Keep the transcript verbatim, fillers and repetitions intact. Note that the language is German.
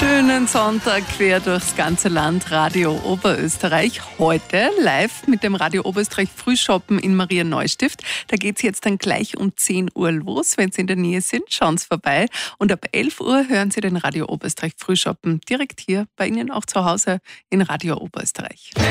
Schönen Sonntag quer durchs ganze Land, Radio Oberösterreich. Heute live mit dem Radio Oberösterreich Frühschoppen in Marianneustift. Da geht es jetzt dann gleich um zehn Uhr los. Wenn Sie in der Nähe sind, schauen Sie vorbei. Und ab elf Uhr hören Sie den Radio Oberösterreich Frühschoppen direkt hier bei Ihnen auch zu Hause in Radio Oberösterreich.